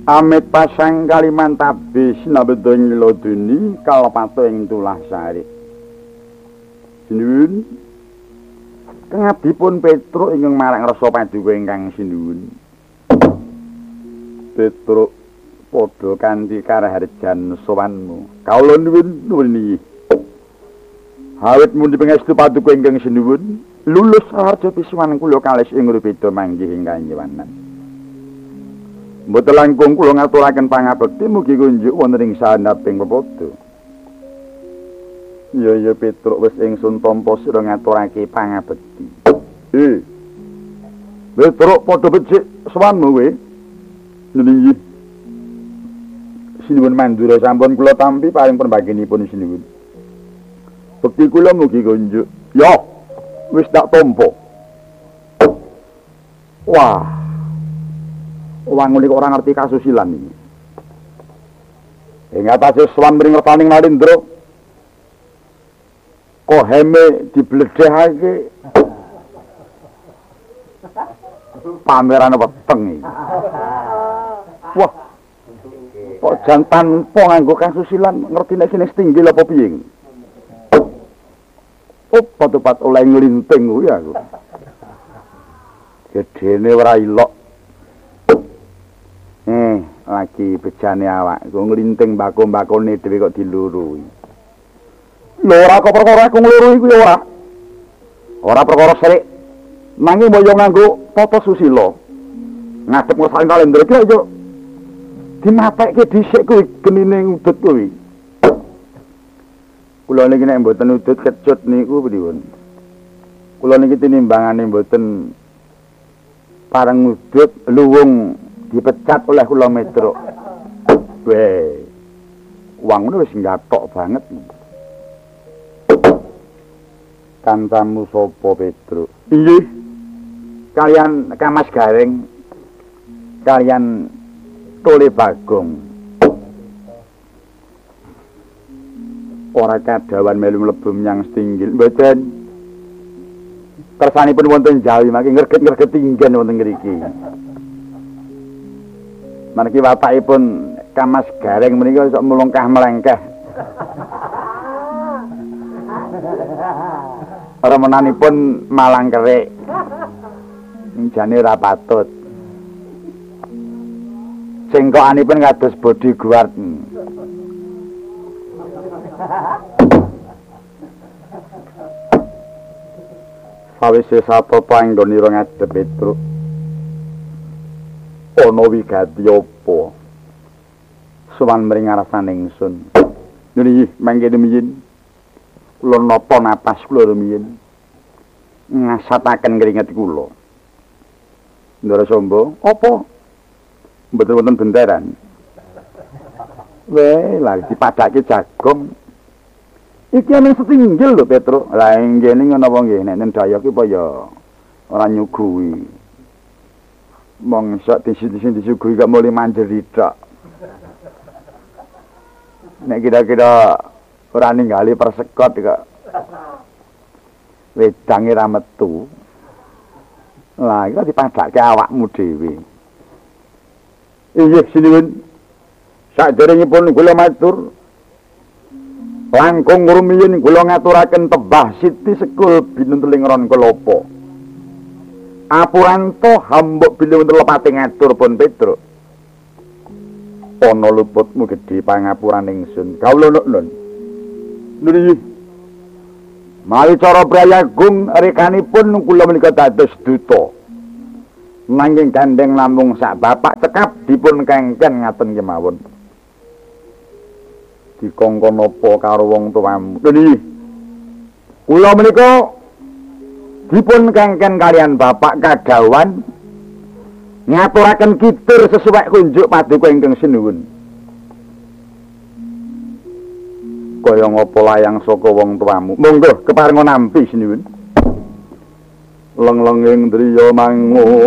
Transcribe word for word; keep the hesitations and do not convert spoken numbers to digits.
Amit pasang kaliman tabis nabedo nyeloduni kalapato ing tulah sari. Sinuwun kengabdipun Petruk ingkang marang rasa paduka ingkang sinuwun. Petruk padha kanthi karaharjan sowanmu. Kawula nuwun nuwuni. Awit mundi pangestu paduka ingkang sinuwun, lulus raja pisuwan kula kalis ing rupeda manggih ing kanyewanan. Mboten langkung kula ngaturaken pangabekti mugi kunjuk wonten ing sandhaping pepodo. Ya ya Petruk wis ingsun tampa sira ngaturake pangabekti. Eh. Petruk padha becik sowanmu kowe. Nggih. Sinuwun mandura sampun kula tampi paring perbaginipun sinuwun. Bekti kula mugi kunjuk. Ya, wis tak tampa. Wah. Wong ngene kok ora ngerti kasusilan iki. Ing atase swan mring ngertaning Narendra. Koheme dibledhehake. Pameran weteng iki. Wah. Kok jan tanpa nganggo kasusilan ngerti nek sine tinggil apa piye. Oh, pat-pat oleh nglinting kuwi aku. Gedene ora ilok. Eh, lagi bejane awak, kok nglinting mbako-mbakone dhewe kok dilurui. Lho ora kok perkara aku nglurui kuwi ora. Ora perkara serik. Nanging moyo nganggo tata susila. Ngadep ngersani Narendra iki yo dimatekke dhisik kuwi genine udut kuwi. Kula niki nek mboten udut kecut niku pripun? Kula niki tinimbangane mboten pareng udut luwung dipecat oleh kula Petruk. Weh. Wong ngono wis ngatok banget. Kancamu sapa Petruk? Inggih. Kalian Kamas Gareng. Kalian Tole Bagong. Ora kadawan melu mlebu menyang Stinggil. Mboten. Kersanipun wonten Jawi mangke ngreget-ngreget tinggen wonten ngriki. Maniki bapakipun Kamas Gareng menika iso mulungkah melengkeh. Remenanipun malang kerik. Jane ora patut. Cengkokanipun kados bodyguard. Sawise sapa panggonira ngadep Petruk. Ana wigati apa? Sowan mring ngarasane ingsun. Nggih, mangke rumiyin. Kula napa napas kula rumiyin. Ngasataken keringet kula. Ndara Samba, apa? Mboten wonten bendaran. Weh, lha dipadhake jagong. Iki ana setinggil lho, Petruk. Lah ngene ngono apa nggih? Nek ndaya ki apa ya ora nyuguhi. Mongso disi-disi disuguhi gak mulai manjeri tok. Nek kira-kira ora ninggali persekot kok. Wedange ra metu. Lah iki dipadhake awakmu dhewe. Inggih sinuwun. Saderengipun kula matur langkung rumiyin kula ngaturaken tebah Siti Sekul binunteling ron kelapa. Apuranto hambuk bilih wonten lepate ngatur pun Petruk. Ana luputmu gedhe pangapuran ingsun. Kawula nun. Nggih. Mawi cara prayagung rekanipun kula menika dados duta. Nanging gandeng namung sak bapak cekap dipun kengken ngaten kemawon. Dikongkon apa karo wong tuamu? Nggih. Kula menika dipun kengken kalian bapak kagawan ngaturaken kitur sesuai kunjuk paduka ingkang sinuwun. Kaya ngapa layang saka wong tuamu? Monggo keparenga nampi sinuwun. Leng-lenging driya mangu